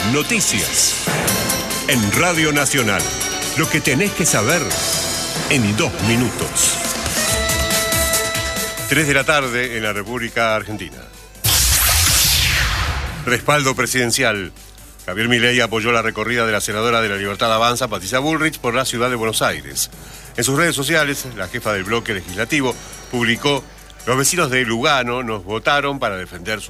Noticias. En Radio Nacional. Lo que tenés que saber en 2 minutos. 3 de la tarde en la República Argentina. Respaldo presidencial. Javier Milei apoyó la recorrida de la senadora de la Libertad Avanza, Patricia Bullrich, por la ciudad de Buenos Aires. En sus redes sociales, la jefa del bloque legislativo publicó: los vecinos de Lugano nos votaron para defender su